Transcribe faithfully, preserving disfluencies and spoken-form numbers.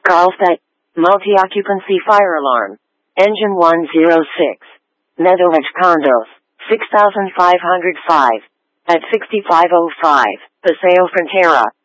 Carlsbad, multi-occupancy fire alarm. Engine one oh six. Netherlands condos, six thousand five hundred five. At sixty-five oh five, Paseo Frontera.